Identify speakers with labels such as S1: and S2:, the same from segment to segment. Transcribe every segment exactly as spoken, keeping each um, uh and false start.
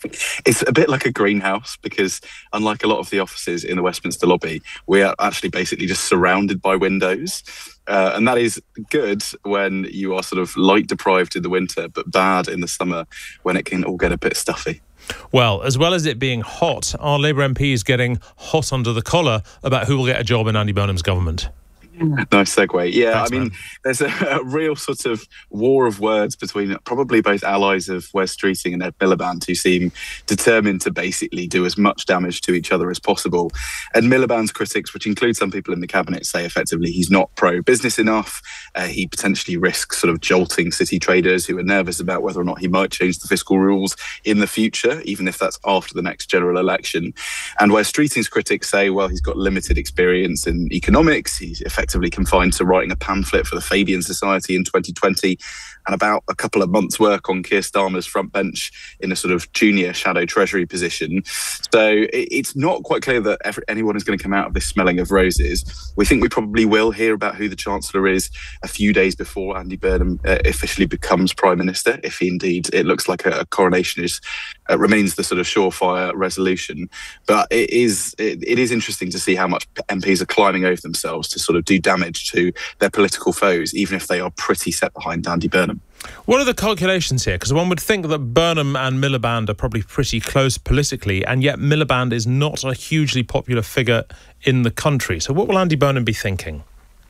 S1: It's a bit like a greenhouse because unlike a lot of the offices in the Westminster lobby, we are actually basically just surrounded by windows. Uh, and that is good when you are sort of light deprived in the winter, but bad in the summer when it can all get a bit stuffy.
S2: Well, as well as it being hot, are Labour M Ps getting hot under the collar about who will get a job in Andy Burnham's government?
S1: Nice segue. Yeah,
S2: Thanks,
S1: I mean,
S2: man.
S1: there's a, a real sort of war of words between probably both allies of Wes Streeting and Ed Miliband, who seem determined to basically do as much damage to each other as possible. Ed Miliband's critics, which include some people in the cabinet, say effectively he's not pro-business enough. Uh, he potentially risks sort of jolting city traders who are nervous about whether or not he might change the fiscal rules in the future, even if that's after the next general election. And Wes Streeting's critics say, well, he's got limited experience in economics. He's effectively confined to writing a pamphlet for the Fabian Society in twenty twenty and about a couple of months' work on Keir Starmer's front bench in a sort of junior shadow treasury position. So it's not quite clear that every, anyone is going to come out of this smelling of roses. We think we probably will hear about who the Chancellor is a few days before Andy Burnham uh, officially becomes Prime Minister, if he indeed, it looks like a, a coronation is uh, remains the sort of surefire resolution. But it is it, it is interesting to see how much M Ps are climbing over themselves to sort of do damage to their political foes, even if they are pretty set behind Andy Burnham.
S2: What are the calculations here? Because one would think that Burnham and Miliband are probably pretty close politically, and yet Miliband is not a hugely popular figure in the country. So what will Andy Burnham be thinking?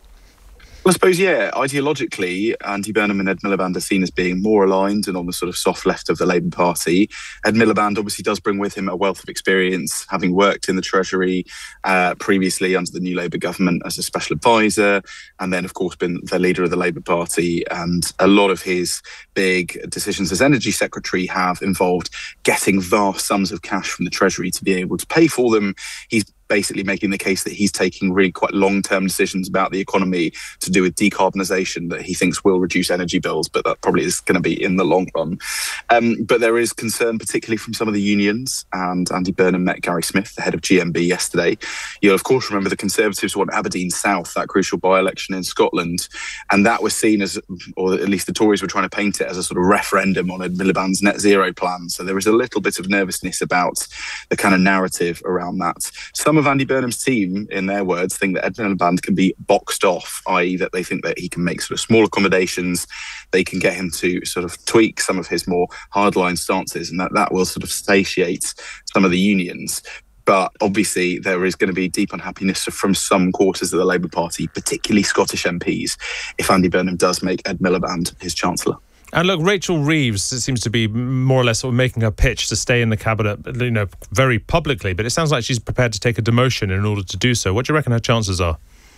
S1: Well, I suppose, yeah, ideologically, Andy Burnham and Ed Miliband are seen as being more aligned and on the sort of soft left of the Labour Party. Ed Miliband obviously does bring with him a wealth of experience, having worked in the Treasury uh, previously under the new Labour government as a special advisor, and then, of course, been the leader of the Labour Party. And a lot of his big decisions as Energy Secretary have involved getting vast sums of cash from the Treasury to be able to pay for them. He's basically making the case that he's taking really quite long-term decisions about the economy to do with decarbonisation that he thinks will reduce energy bills, but that probably is going to be in the long run. Um, but there is concern, particularly from some of the unions, and Andy Burnham met Gary Smith, the head of G M B, yesterday. You'll, of course, remember the Conservatives won Aberdeen South, that crucial by-election in Scotland, and that was seen as, or at least the Tories were trying to paint it as a sort of referendum on Ed Miliband's net zero plan. So there was a little bit of nervousness about the kind of narrative around that. Some of Andy Burnham's team, in their words, think that Ed Miliband can be boxed off, that is that they think that he can make sort of small accommodations, they can get him to sort of tweak some of his more hardline stances, and that that will sort of satiate some of the unions. But obviously there is going to be deep unhappiness from some quarters of the Labour Party, particularly Scottish M Ps, if Andy Burnham does make Ed Miliband his Chancellor.
S2: And look, Rachel Reeves seems to be more or less sort of making her pitch to stay in the cabinet, you know, very publicly. But it sounds like she's prepared to take a demotion in order to do so. What do you reckon her chances are?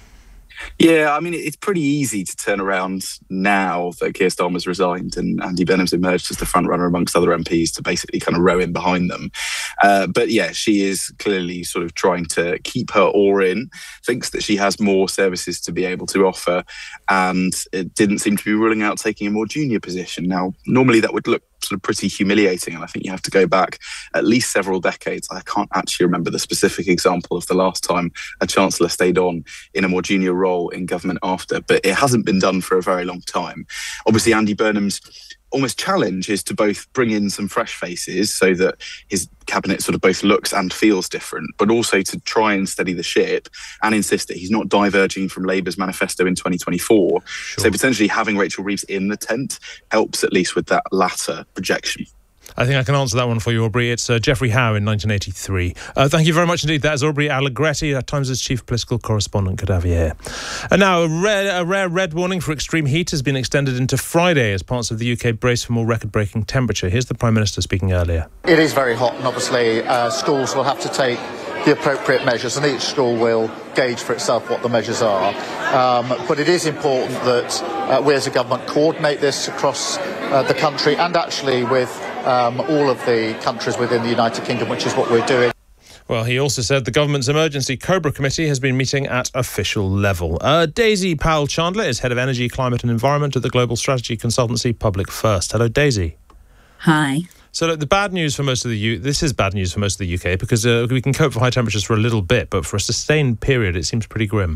S1: Yeah, I mean, it's pretty easy to turn around now that Keir Starmer's resigned and Andy Burnham's emerged as the front runner amongst other M Ps to basically kind of row in behind them. Uh, but yeah, she is clearly sort of trying to keep her oar in, thinks that she has more services to be able to offer, and it didn't seem to be ruling out taking a more junior position. Now, normally that would look sort of pretty humiliating, and I think you have to go back at least several decades. I can't actually remember the specific example of the last time a Chancellor stayed on in a more junior role in government after, but it hasn't been done for a very long time. Obviously, Andy Burnham's almost challenge is to both bring in some fresh faces so that his cabinet sort of both looks and feels different, but also to try and steady the ship and insist that he's not diverging from Labour's manifesto in twenty twenty-four. Sure. So potentially having Rachel Reeves in the tent helps at least with that latter projection.
S2: I think I can answer that one for you, Aubrey. It's uh, Geoffrey Howe in nineteen eighty-three. Uh, thank you very much indeed. That is Aubrey Allegretti, at Times' chief political correspondent. Good to have you here. And now, a rare, a rare red warning for extreme heat has been extended into Friday as parts of the U K brace for more record-breaking temperature. Here's the Prime Minister speaking earlier.
S3: It is very hot, and obviously uh, schools will have to take the appropriate measures, and each school will gauge for itself what the measures are. Um, but it is important that uh, we as a government coordinate this across uh, the country and actually with um, all of the countries within the United Kingdom, which is what we're doing.
S2: Well, he also said the government's emergency COBRA committee has been meeting at official level. Uh, Daisy Powell-Chandler is head of energy, climate and environment at the global strategy consultancy Public First. Hello, Daisy.
S4: Hi.
S2: So look, the bad news for most of the U this is bad news for most of the U K because uh, we can cope for high temperatures for a little bit, but for a sustained period, it seems pretty grim.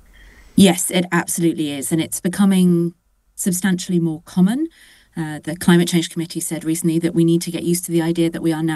S4: Yes, it absolutely is, and it's becoming substantially more common. Uh, the Climate Change Committee said recently that we need to get used to the idea that we are now